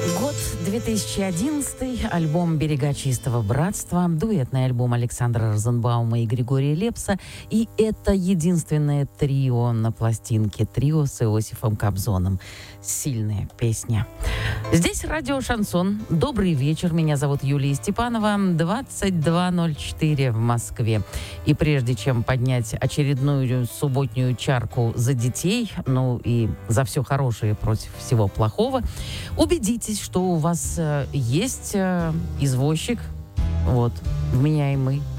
Год 2011, альбом «Берега чистого братства», дуэтный альбом Александра Розенбаума и Григория Лепса. И это единственное трио на пластинке, трио с Иосифом Кобзоном. Сильная песня. Здесь радио «Шансон». Добрый вечер, меня зовут Юлия Степанова, 22:04 в Москве. И прежде чем поднять очередную субботнюю чарку за детей, ну и за все хорошее против всего плохого, убедитесь, что у вас есть извозчик, вот, вменяемый,